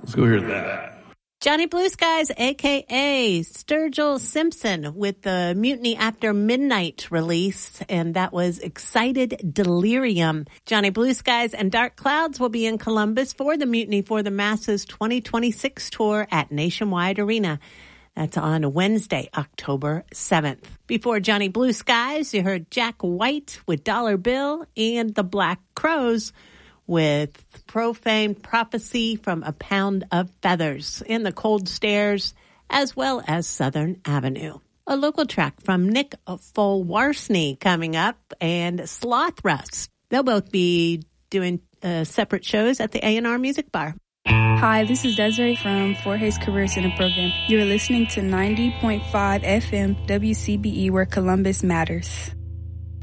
Let's go hear that. Johnny Blue Skies, a.k.a. Sturgill Simpson, with the Mutiny After Midnight release, and that was Excited Delirium. Johnny Blue Skies and Dark Clouds will be in Columbus for the Mutiny for the Masses 2026 tour at Nationwide Arena. That's on Wednesday, October 7th. Before Johnny Blue Skies, you heard Jack White with Dollar Bill and the Black Crowes with Profane Prophecy from A Pound of Feathers in the Cold Stairs, as well as Southern Avenue. A local track from Nick Folwarsny coming up, and Sloth Rust. They'll both be doing separate shows at the A&R Music Bar. Hi, this is Desiree from Fort Hays Career Center program. You're listening to 90.5 FM WCBE, where Columbus matters.